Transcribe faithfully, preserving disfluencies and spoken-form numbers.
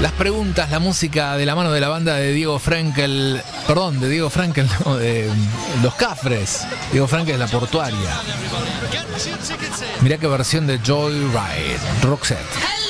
Las preguntas, la música de la mano de la banda de Diego Frenkel, perdón, de Diego Frenkel, no, de Los Cafres. Diego Frenkel es La Portuaria. Mirá qué versión de Joyride, Roxette.